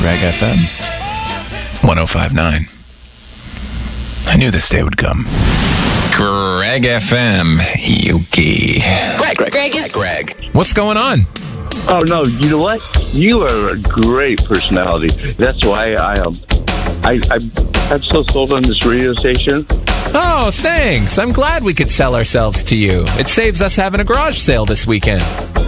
Greg FM 105.9. I knew this day would come. Greg FM, Yuki. Greg. What's going on? Oh, no, you know what? You are a great personality. That's why I'm so sold on this radio station. Oh, thanks. I'm glad we could sell ourselves to you. It saves us having a garage sale this weekend.